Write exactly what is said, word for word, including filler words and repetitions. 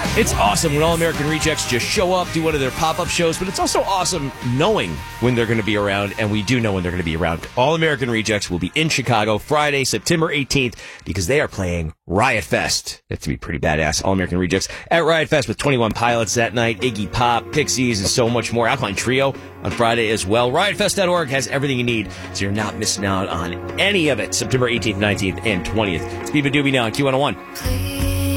It's awesome when All American Rejects just show up, do one of their pop-up shows, but it's also awesome knowing when they're going to be around, and we do know when they're going to be around. All American Rejects will be in Chicago Friday, September eighteenth, because they are playing Riot Fest. That's to be pretty badass. All American Rejects at Riot Fest with twenty-one Pilots that night, Iggy Pop, Pixies, and so much more. Alkaline Trio on Friday as well. riot fest dot org has everything you need, so you're not missing out on any of it. September eighteenth, nineteenth, and twentieth. It's Biba Doobie now on Q one oh one.